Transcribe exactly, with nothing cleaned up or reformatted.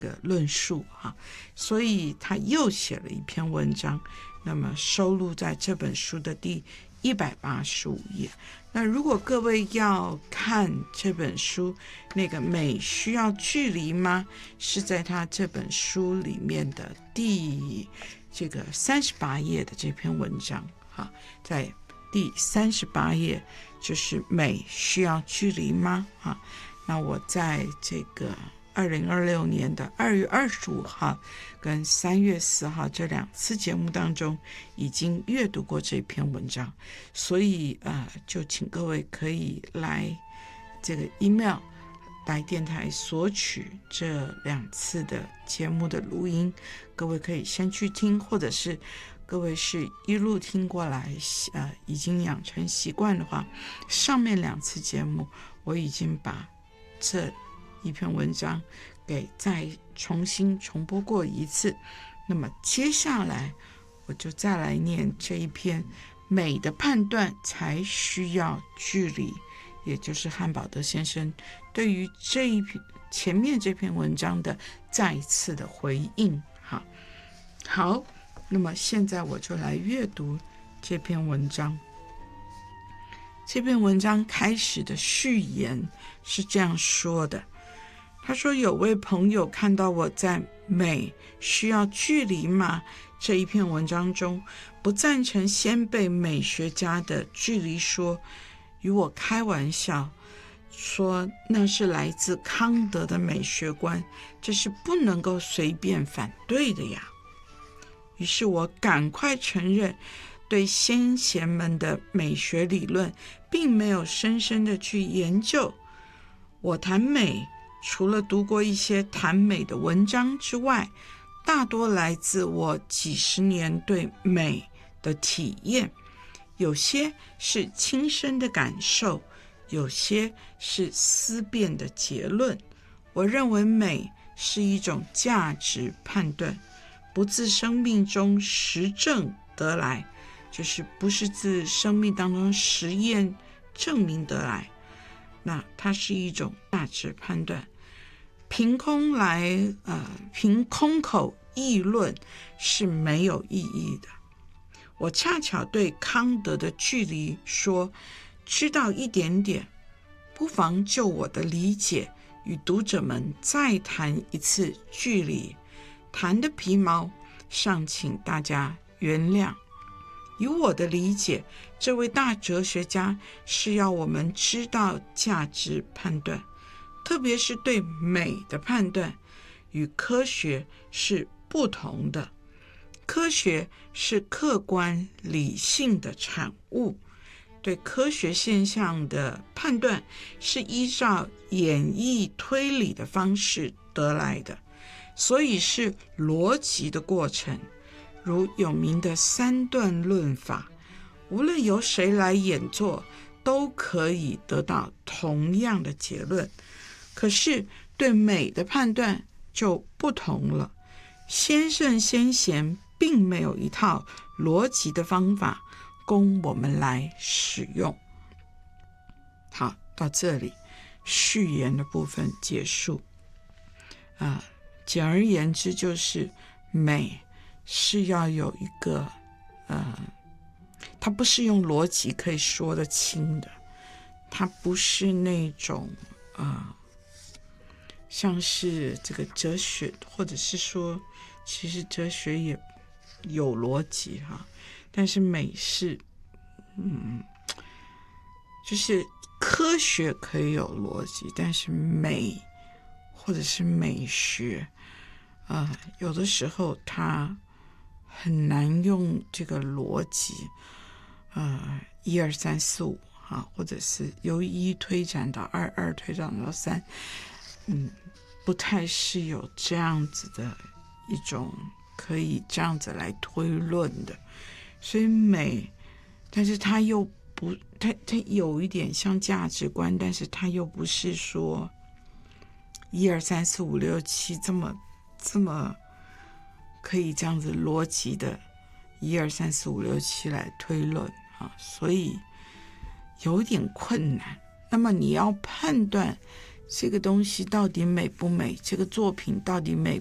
个论述哈，所以他又写了一篇文章，那么收录在这本书的第一百八十五页。那如果各位要看这本书，那个美需要距离吗？是在他这本书里面的第这个三十八页的这篇文章哈，在第三十八页就是美需要距离吗？哈，那我在这个二零二六年的二月二十五号跟三月四号这两次节目当中已经阅读过这篇文章，所以呃，就请各位可以来这个 email 来电台索取这两次的节目的录音，各位可以先去听，或者是各位是一路听过来，呃，已经养成习惯的话，上面两次节目我已经把这一篇文章给再重新重播过一次，那么接下来我就再来念这一篇美的判断才需要距离，也就是汉堡德先生对于这一篇前面这篇文章的再一次的回应。好，好，那么现在我就来阅读这篇文章。这篇文章开始的序言是这样说的，他说有位朋友看到我在美需要距离吗这一篇文章中不赞成先辈美学家的距离说，与我开玩笑说那是来自康德的美学观，这是不能够随便反对的呀。于是我赶快承认对先贤们的美学理论并没有深深的去研究。我谈美除了读过一些谈美的文章之外，大多来自我几十年对美的体验，有些是亲身的感受，有些是思辨的结论。我认为美是一种价值判断，不自生命中实证得来，就是不是自生命当中实验证明得来，那它是一种价值判断。凭空来呃，凭空口议论是没有意义的。我恰巧对康德的距离说知道一点点，不妨就我的理解与读者们再谈一次距离，谈的皮毛尚请大家原谅。以我的理解，这位大哲学家是要我们知道价值判断，特别是对美的判断，与科学是不同的。科学是客观理性的产物，对科学现象的判断是依照演绎推理的方式得来的，所以是逻辑的过程。如有名的三段论法，无论由谁来演作，都可以得到同样的结论。可是对美的判断就不同了，先圣先贤并没有一套逻辑的方法供我们来使用。好，到这里序言的部分结束。啊，简而言之就是美是要有一个呃，它不是用逻辑可以说得清的，它不是那种呃，像是这个哲学，或者是说其实哲学也有逻辑哈，但是美是嗯，就是科学可以有逻辑，但是美或者是美学呃，有的时候它很难用这个逻辑，呃，一二三四五哈，或者是由一推展到二，二推展到三，嗯，不太是有这样子的一种可以这样子来推论的。所以美，但是它又不，它它有一点像价值观，但是它又不是说一二三四五六七这么这么。可以这样子逻辑的一二三四五六七来推论啊，所以有点困难。那么你要判断这个东西到底美不美，这个作品到底美